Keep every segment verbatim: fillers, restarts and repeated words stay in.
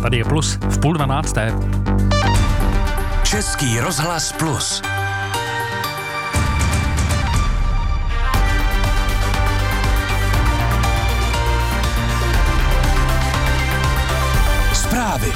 Tady je Plus v půl dvanácté. Český rozhlas Plus. Zprávy.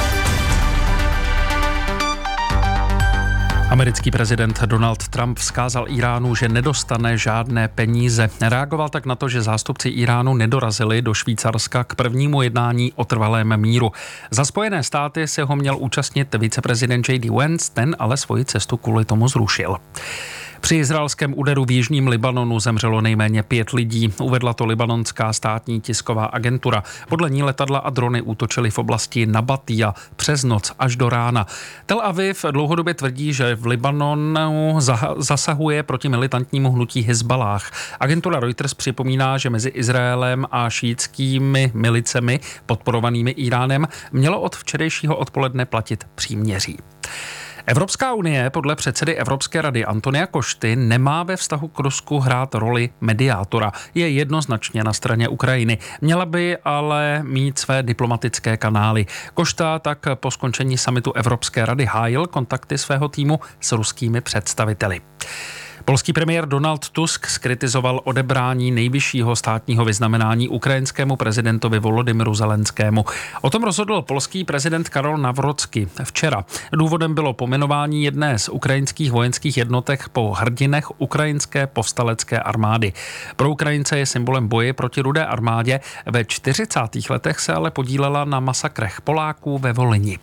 Americký prezident Donald Trump vzkázal Íránu, že nedostane žádné peníze. Reagoval tak na to, že zástupci Íránu nedorazili do Švýcarska k prvnímu jednání o trvalém míru. Za Spojené státy se ho měl účastnit viceprezident J D Vance, ten ale svoji cestu kvůli tomu zrušil. Při izraelském úderu v jižním Libanonu zemřelo nejméně pět lidí, uvedla to libanonská státní tisková agentura. Podle ní letadla a drony útočily v oblasti Nabatija přes noc až do rána. Tel Aviv dlouhodobě tvrdí, že v Libanonu zasahuje proti militantnímu hnutí Hizballáh. Agentura Reuters připomíná, že mezi Izraelem a šíitskými milicemi podporovanými Íránem mělo od včerejšího odpoledne platit příměří. Evropská unie podle předsedy Evropské rady Antonia Košty nemá ve vztahu k Rusku hrát roli mediátora. Je jednoznačně na straně Ukrajiny. Měla by ale mít své diplomatické kanály. Košta tak po skončení summitu Evropské rady hájil kontakty svého týmu s ruskými představiteli. Polský premiér Donald Tusk zkritizoval odebrání nejvyššího státního vyznamenání ukrajinskému prezidentovi Volodymyru Zelenskému. O tom rozhodl polský prezident Karol Nawrocki včera. Důvodem bylo pomenování jedné z ukrajinských vojenských jednotek po hrdinech ukrajinské povstalecké armády. Pro Ukrajince je symbolem boje proti Rudé armádě. Ve čtyřicátých letech se ale podílela na masakrech Poláků ve Volyni.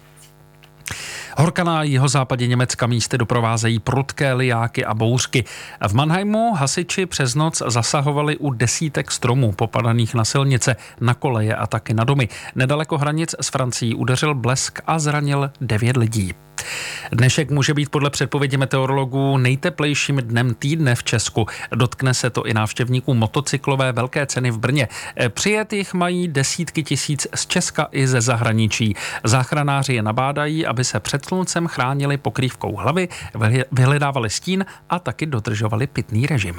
Horka na jihozápadě Německa místy doprovázejí prudké lijáky a bouřky. V Mannheimu hasiči přes noc zasahovali u desítek stromů popadaných na silnice, na koleje a taky na domy. Nedaleko hranic s Francií udeřil blesk a zranil devět lidí. Dnešek může být podle předpovědi meteorologů nejteplejším dnem týdne v Česku. Dotkne se to i návštěvníků motocyklové velké ceny v Brně. Přijet jich mají desítky tisíc z Česka i ze zahraničí. Záchranáři je nabádají, aby se před sluncem chránili pokrývkou hlavy, vyhledávali stín a taky dodržovali pitný režim.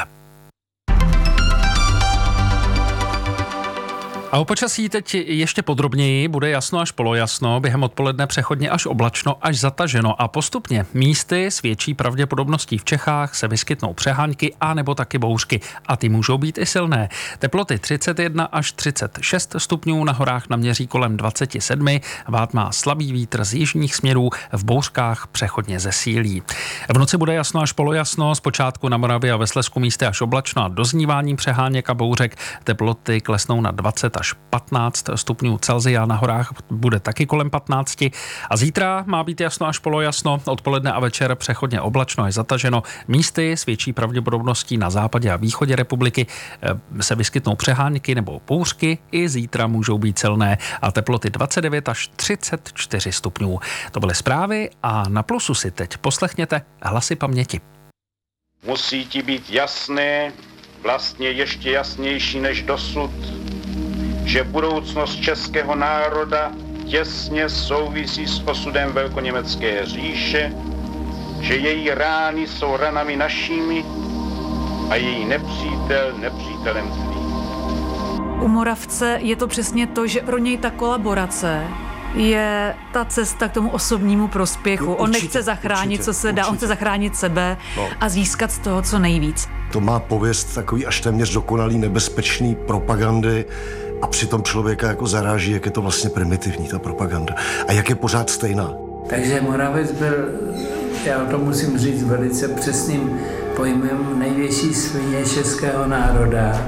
A o počasí teď ještě podrobněji, bude jasno až polojasno, během odpoledne přechodně až oblačno, až zataženo a postupně místy s větší pravděpodobností v Čechách se vyskytnou přeháňky a nebo taky bouřky a ty můžou být i silné. Teploty třicet jedna až třicet šest stupňů, na horách naměří kolem dvacet sedm, vát má slabý vítr z jižních směrů, v bouřkách přechodně zesílí. V noci bude jasno až polojasno, zpočátku na Moravě a ve Slezsku místy až oblačno a dozníváním přeháněk a bouřek. Teploty klesnou na dvacet až patnáct stupňů Celsia, na horách bude taky kolem patnáct. A zítra má být jasno až polojasno, odpoledne a večer přechodně oblačno až zataženo. Místy s větší pravděpodobností na západě a východě republiky se vyskytnou přeháňky nebo bouřky, i zítra můžou být silné a teploty dvacet devět až třicet čtyři stupňů. To byly zprávy a na Plusu si teď poslechněte hlasy paměti. Musí ti být jasné, vlastně ještě jasnější než dosud, že budoucnost českého národa těsně souvisí s osudem velkoněmecké říše, že její rány jsou ranami našimi a její nepřítel nepřítelem tvým. U Moravce je to přesně to, že pro něj ta kolaborace je ta cesta k tomu osobnímu prospěchu. No, určitě, on nechce zachránit, určitě, co se dá, určitě. On chce zachránit sebe no. a získat z toho co nejvíc. To má pověst takový až téměř dokonalý nebezpečný propagandy a přitom člověka jako zaráží, jak je to vlastně primitivní, ta propaganda. A jak je pořád stejná. Takže Moravec byl, já to musím říct velice přesným pojmem, největší svině českého národa.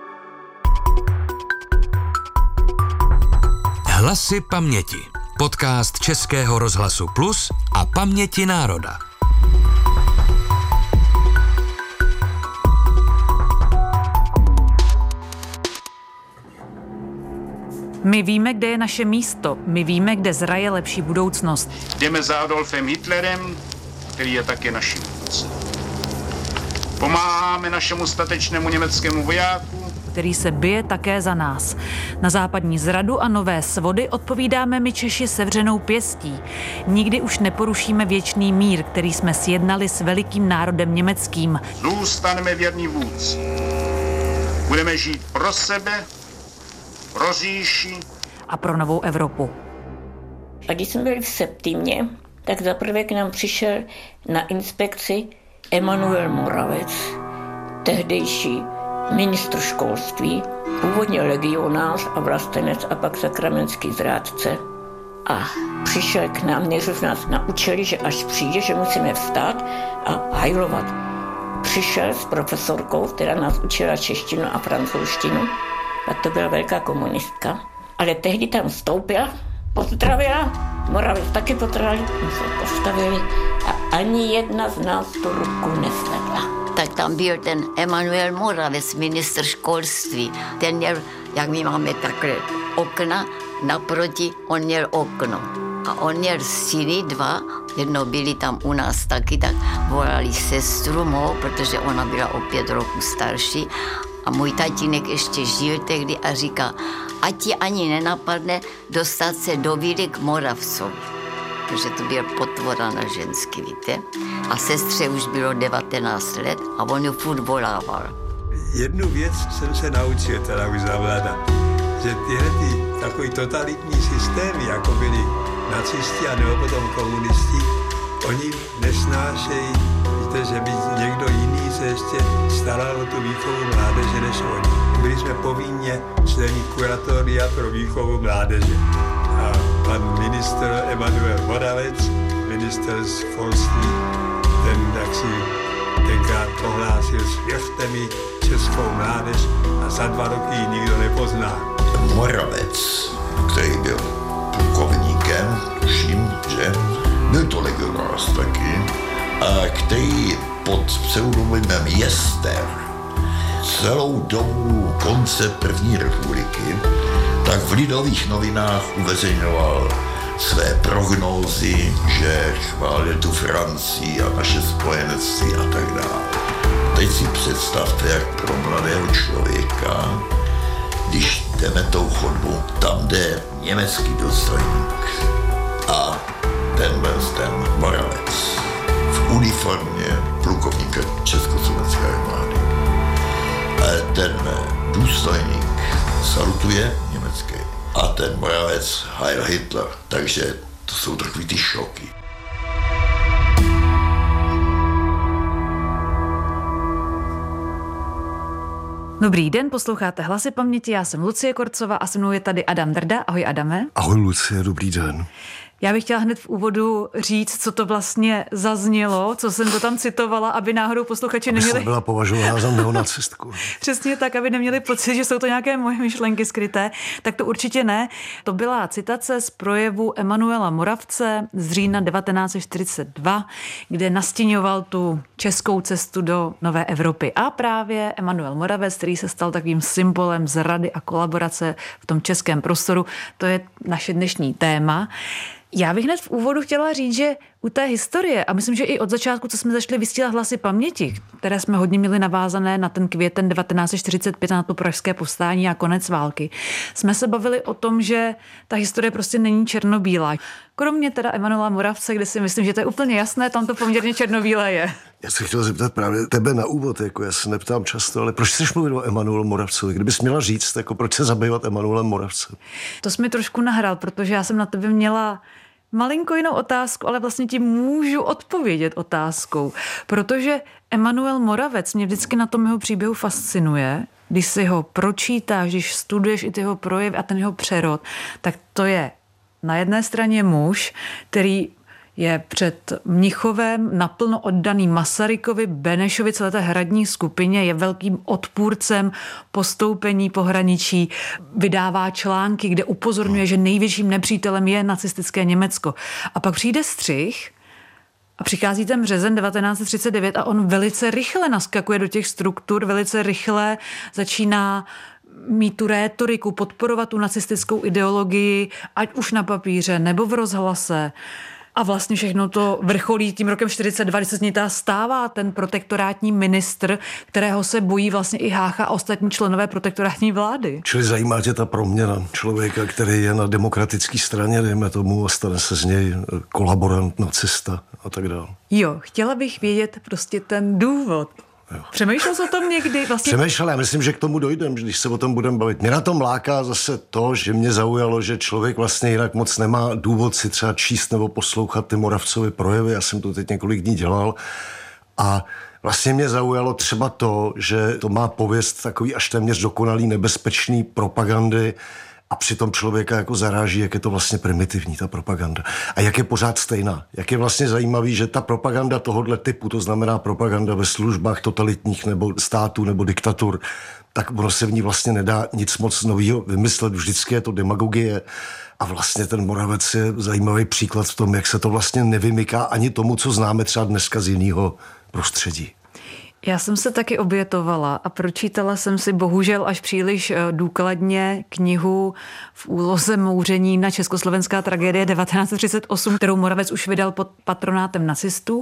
Hlasy paměti. Podcast Českého rozhlasu Plus a Paměti národa. My víme, kde je naše místo. My víme, kde zraje lepší budoucnost. Jdeme za Adolfem Hitlerem, který je také naším vůdcem. Pomáháme našemu statečnému německému vojáku, který se bije také za nás. Na západní zradu a nové svody odpovídáme my Češi sevřenou pěstí. Nikdy už neporušíme věčný mír, který jsme sjednali s velikým národem německým. Zůstaneme věrní vůdci. Budeme žít pro sebe, pro říši a pro novou Evropu. A když jsme byli v Septímě, tak zaprvé k nám přišel na inspekci Emanuel Moravec, tehdejší ministr školství, původně legionář a vlastenec a pak sakramentský zrádce. A přišel k nám, než už nás naučili, že až přijde, že musíme vstát a hajlovat. Přišel s profesorkou, která nás učila češtinu a francouzštinu, a to byla velká komunistka. Ale tehdy tam vstoupila, pozdravila, Moravec taky pozdravili, my se postavili a ani jedna z nás tu ruku nesvedla. Tak tam byl ten Emanuel Moravec, ministr školství. Ten měl, jak my máme takhle okna, naproti on měl okno. A on měl syny dva, jedno byli tam u nás taky, tak volali sestru mou, protože ona byla o pět roků starší. A můj tatínek ještě žil tehdy a říká, ať ti ani nenapadne dostat se do víry k Moravcovi. Protože to byl potvora na ženský, víte. A sestře už bylo devatenáct let a on ju furt volával. Jednu věc jsem se naučil teda už zavládat, že tyhle ty takový totalitní systémy, jako byli nacisti a nebo potom komunisti, oni nesnášejí, víte, že by někdo jiný se ještě staral o tu výchovu mládeže než oni. Byli jsme povinně členy kuratoria pro výchovu mládeže. A pan ministr Emanuel Moravec, ministr školství, ten jak si tenkrát prohlásil, svěřte mi českou mládež a za dva roky ji nikdo nepozná. Moravec, který byl plukovníkem, tuším, že byl to legionář taky, a který pod pseudonymem Jester celou dobu konce první republiky tak v Lidových novinách uveřejňoval své prognózy, že chválil tu Francii a naše spojenectví a tak dále. Teď si představte, jak pro mladého člověka, když jdeme tou chodbou, tam jde německý důstojník a ten byl ten Moravec v uniformě plukovníka Československé armády. A ten důstojník salutuje německý a ten Moravec Heil Hitler, takže to jsou takový ty šoky. Dobrý den, posloucháte Hlasy paměti, já jsem Lucie Korcová a se mnou je tady Adam Drda. Ahoj Adame. Ahoj Lucie, dobrý den. Já bych chtěla hned v úvodu říct, co to vlastně zaznělo, co jsem to tam citovala, aby náhodou posluchači neměli... Aby byla považována za neonacistku. Přesně tak, aby neměli pocit, že jsou to nějaké moje myšlenky skryté. Tak to určitě ne. To byla citace z projevu Emanuela Moravce z října devatenáct set čtyřicet dva, kde nastíňoval tu českou cestu do nové Evropy. A právě Emanuel Moravec, který se stal takovým symbolem zrady a kolaborace v tom českém prostoru, to je naše dnešní téma. Já bych hned v úvodu chtěla říct, že u té historie, a myslím, že i od začátku, co jsme začali vysílat Hlasy paměti, které jsme hodně měli navázané na ten květen devatenáct set čtyřicet pět, na to pražské povstání a konec války, jsme se bavili o tom, že ta historie prostě není černobílá. Kromě teda Emanuela Moravce, kde si myslím, že to je úplně jasné, tam to poměrně černobílé je. Já se chtěl zeptat právě tebe na úvod, jako já se neptám často, ale proč chceš mluvit o Emanuelu Moravcovi? Kdybys měla říct, jako proč se zabývat Emanuelem Moravcem? To jsi mi trošku nahrál, protože já jsem na tebe měla malinko jinou otázku, ale vlastně ti můžu odpovědět otázkou, protože Emanuel Moravec mě vždycky na tom jeho příběhu fascinuje. Když si ho pročítáš, když studuješ i ty jeho projevy a ten jeho přerod, tak to je na jedné straně muž, který je před Mnichovem naplno oddaný Masarykovi, Benešovi, celé té hradní skupině, je velkým odpůrcem postoupení pohraničí, vydává články, kde upozorňuje, že největším nepřítelem je nacistické Německo. A pak přijde střih a přichází ten březen devatenáct set třicet devět a on velice rychle naskakuje do těch struktur, velice rychle začíná mít tu rétoriku, podporovat tu nacistickou ideologii, ať už na papíře nebo v rozhlase. A vlastně všechno to vrcholí tím rokem čtyřicet dva, kdy se z něj stává ten protektorátní ministr, kterého se bojí vlastně i Hácha a ostatní členové protektorátní vlády. Čili zajímá tě ta proměna člověka, který je na demokratické straně, dejme tomu, a stane se z něj kolaborant, nacista a tak dále. Jo, chtěla bych vědět prostě ten důvod. jo. Přemýšlel jsi o tom někdy? Vlastně... Přemýšlel, já myslím, že k tomu dojdem, když se o tom budeme bavit. Mě na tom láká zase to, že mě zaujalo, že člověk vlastně jinak moc nemá důvod si třeba číst nebo poslouchat ty Moravcovy projevy. Já jsem to teď několik dní dělal a vlastně mě zaujalo třeba to, že to má pověst takový až téměř dokonalý nebezpečný propagandy a přitom člověka jako zaráží, jak je to vlastně primitivní, ta propaganda. A jak je pořád stejná. Jak je vlastně zajímavý, že ta propaganda tohohle typu, to znamená propaganda ve službách totalitních nebo států nebo diktatur, tak ono se v ní vlastně nedá nic moc nového vymyslet. Vždycky je to demagogie. A vlastně ten Moravec je zajímavý příklad v tom, jak se to vlastně nevymyká ani tomu, co známe třeba dneska z jiného prostředí. Já jsem se taky obětovala a pročítala jsem si bohužel až příliš důkladně knihu v úloze Mouření na československá tragédie devatenáct set třicet osm, kterou Moravec už vydal pod patronátem nacistů.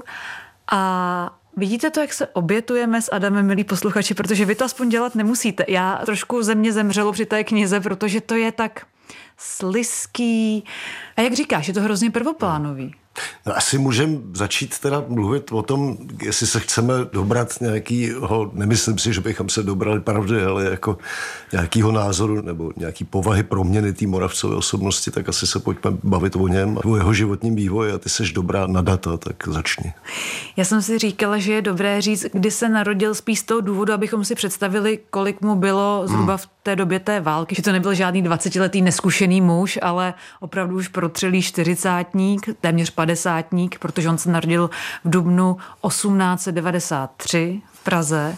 A vidíte to, jak se obětujeme s Adamem, milí posluchači, protože vy to aspoň dělat nemusíte. Já trošku ze mě zemřelo při té knize, protože to je tak slizký. A jak říkáš, je to hrozně prvoplánový. No asi můžeme začít teda mluvit o tom, jestli se chceme dobrat nějakýho, nemyslím si, že bychom se dobrali pravdy, ale jako nějakýho názoru nebo nějaký povahy proměny té Moravcové osobnosti, tak asi se pojďme bavit o něm a o jeho životním vývoji a ty seš dobrá na data, tak začni. Já jsem si říkala, že je dobré říct, kdy se narodil spíš z toho důvodu, abychom si představili, kolik mu bylo zhruba v té době té války, že to nebyl žádný dvacetiletý neskušený muž, ale opravdu už protřelý čtyřicátník, téměř padesátník, protože on se narodil v dubnu osmnáct set devadesát tři v Praze.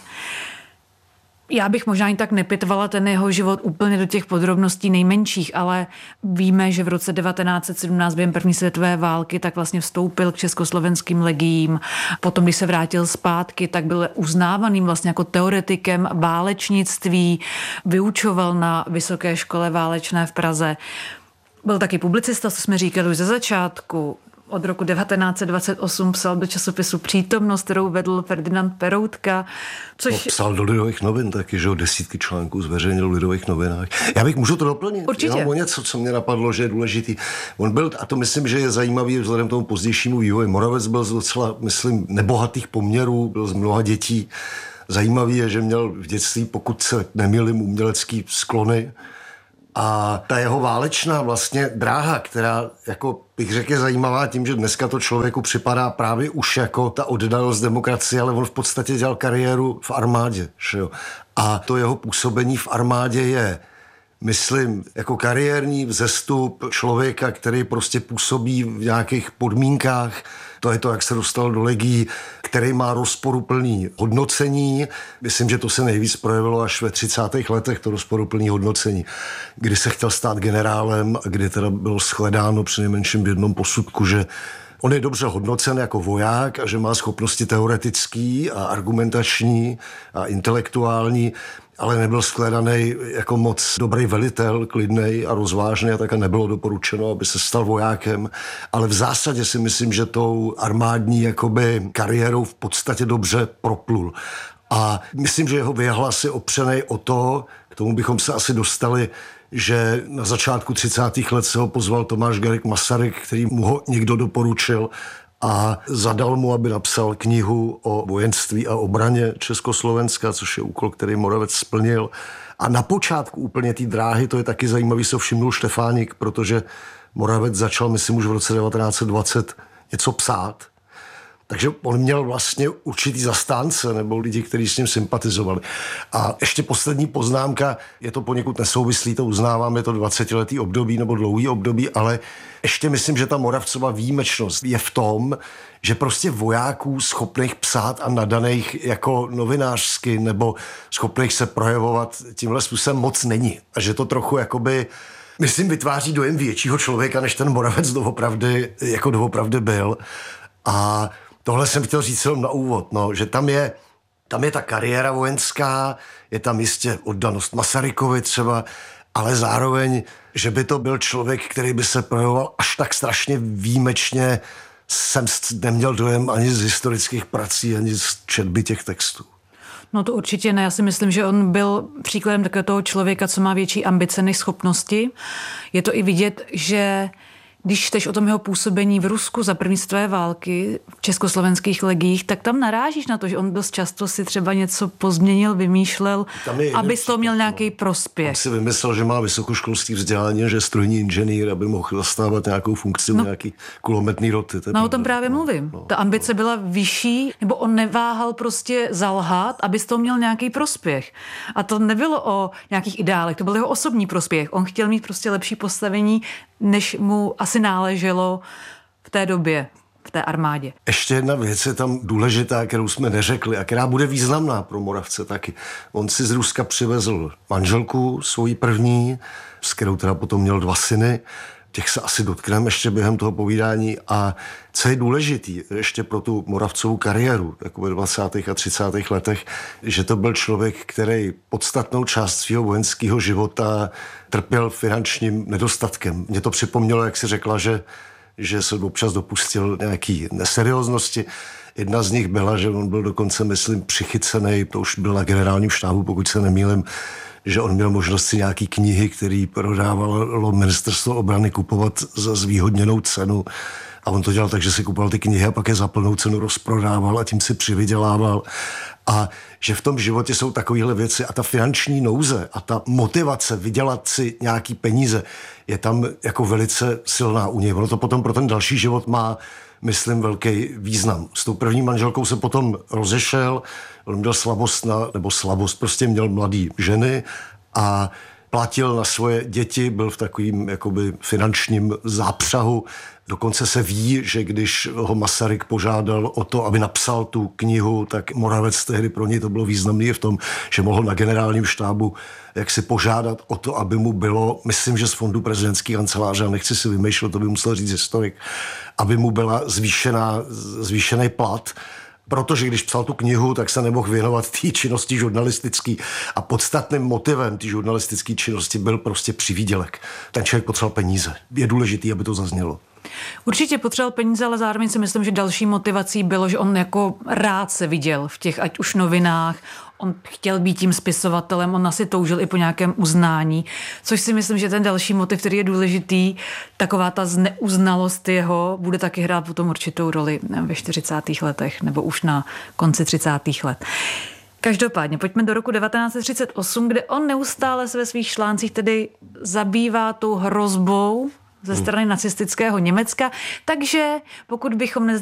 Já bych možná i tak nepitvala ten jeho život úplně do těch podrobností nejmenších, ale víme, že v roce devatenáct set sedmnáct během první světové války tak vlastně vstoupil k československým legiím. Potom, když se vrátil zpátky, tak byl uznávaným vlastně jako teoretikem válečnictví, vyučoval na Vysoké škole válečné v Praze. Byl taky publicista, co jsme říkali už ze začátku. Od roku devatenáct set dvacet osm psal do časopisu Přítomnost, kterou vedl Ferdinand Peroutka. Což... No, psal do Lidových novin taky, že desítky článků zveřejnil v Lidových novinách. Já bych můžu to doplnit. Určitě. Jenom o něco, co mě napadlo, že je důležitý. On byl, a to myslím, že je zajímavý vzhledem k tomu pozdějšímu vývoji. Moravec byl z docela, myslím, nebohatých poměrů, byl z mnoha dětí. Zajímavý je, že měl v dětství, pokud se nemýlím, umělecký sklony. A ta jeho válečná vlastně dráha, která, jako bych řekl, je zajímavá tím, že dneska to člověku připadá právě už jako ta oddalost demokracie, ale on v podstatě dělal kariéru v armádě. Že jo? A to jeho působení v armádě je, myslím, jako kariérní vzestup člověka, který prostě působí v nějakých podmínkách. To je to, jak se dostal do legií, který má rozporuplný hodnocení. Myslím, že to se nejvíc projevilo až ve třicátých letech, to rozporuplný hodnocení, kdy se chtěl stát generálem a kdy teda bylo shledáno přinejmenším v jednom posudku, že on je dobře hodnocen jako voják a že má schopnosti teoretický a argumentační a intelektuální, ale nebyl shledaný jako moc dobrý velitel, klidnej a rozvážný a také nebylo doporučeno, aby se stal vojákem. Ale v zásadě si myslím, že tou armádní jakoby kariérou v podstatě dobře proplul. A myslím, že jeho věhlas je opřenej o to, k tomu bychom se asi dostali, že na začátku třicátých let se ho pozval Tomáš Garrigue Masaryk, který mu ho někdo doporučil a zadal mu, aby napsal knihu o vojenství a obraně Československa, což je úkol, který Moravec splnil. A na počátku úplně té dráhy, to je taky zajímavý, se všimnul Štefánik, protože Moravec začal, myslím, už v roce devatenáct set dvacet něco psát. Takže on měl vlastně určitý zastánce nebo lidi, kteří s ním sympatizovali. A ještě poslední poznámka, je to poněkud nesouvislý, to uznávám, je to dvacetiletý období nebo dlouhý období, ale ještě myslím, že ta Moravcova výjimečnost je v tom, že prostě vojáků schopných psát a nadaných jako novinářsky nebo schopných se projevovat tímhle způsobem moc není. A že to trochu jakoby, myslím, vytváří dojem většího člověka, než ten Moravec doopravdy, jako doopravdy byl. A tohle jsem chtěl říct jenom na úvod, no, že tam je, tam je ta kariéra vojenská, je tam jistě oddanost Masarykovi třeba, ale zároveň, že by to byl člověk, který by se projevoval až tak strašně výjimečně, jsem neměl dojem ani z historických prací, ani z četby těch textů. No to určitě ne. Já si myslím, že on byl příkladem takového toho člověka, co má větší ambice než schopnosti. Je to i vidět, že Když čteš o tom jeho působení v Rusku za první světové války v československých legiích, tak tam narážíš na to, že on dost často si třeba něco pozměnil, vymýšlel, aby z toho měl nějaký prospěch. On si vymyslel, že má vysokoškolský vzdělání, že je strojní inženýr, aby mohl zastávat nějakou funkci no, nějaký kulometný roty. No o tom právě mluvím. No, Ta ambice no. byla vyšší, nebo on neváhal prostě zalhat, aby z toho měl nějaký prospěch. A to nebylo o nějakých ideálech, to byl jeho osobní prospěch. On chtěl mít prostě lepší postavení, než mu asi náleželo v té době, v té armádě. Ještě jedna věc je tam důležitá, kterou jsme neřekli a která bude významná pro Moravce taky. On si z Ruska přivezl manželku, svoji první, s kterou teda potom měl dva syny. Těch se asi dotkneme ještě během toho povídání. A co je důležitý ještě pro tu Moravcovou kariéru, jako ve dvacátých a třicátých letech, že to byl člověk, který podstatnou část svého vojenského života trpěl finančním nedostatkem. Mně to připomnělo, jak si řekla, že, že se občas dopustil nějaký neserióznosti. Jedna z nich byla, že on byl dokonce, myslím, přichycený, to už byl na generálním štábu, pokud se nemýlím, že on měl možnost si nějaký knihy, který prodávalo ministerstvo obrany, kupovat za zvýhodněnou cenu. A on to dělal tak, že si kupoval ty knihy a pak je za plnou cenu rozprodával a tím si přivydělával. A že v tom životě jsou takovéhle věci a ta finanční nouze a ta motivace vydělat si nějaký peníze je tam jako velice silná u něj. Ono to potom pro ten další život má, myslím, velký význam. S tou první manželkou se potom rozešel, on měl slabost na, nebo slabost, prostě měl mladý ženy a platil na svoje děti, byl v takovým jakoby finančním zápřahu. Dokonce se ví, že když ho Masaryk požádal o to, aby napsal tu knihu, tak Moravec tehdy pro něj to bylo významné v tom, že mohl na generálním štábu jak si požádat o to, aby mu bylo, myslím, že z fondu prezidentské kanceláře, a nechci si vymýšlet, to by musel říct historik, aby mu byla zvýšená, zvýšený plat, protože když psal tu knihu, tak se nemohl věnovat té činnosti žurnalistické a podstatným motivem té žurnalistické činnosti byl prostě přivýdělek. Ten člověk potřeboval peníze. Je důležité, aby to zaznělo. Určitě potřeboval peníze, ale zároveň si myslím, že další motivací bylo, že on jako rád se viděl v těch ať už novinách, on chtěl být tím spisovatelem, on asi toužil i po nějakém uznání, což si myslím, že ten další motiv, který je důležitý, taková ta zneuznalost jeho, bude taky hrát potom určitou roli ve čtyřicátých letech nebo už na konci třicátých let. Každopádně, pojďme do roku devatenáct set třicet osm, kde on neustále se ve svých článcích tedy zabývá tou hrozbou ze strany nacistického Německa, takže pokud bychom